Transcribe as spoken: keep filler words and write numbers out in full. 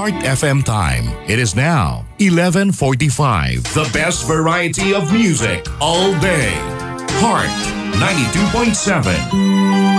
Heart F M time. It is now eleven forty-five. The best variety of music all day. Heart ninety-two point seven.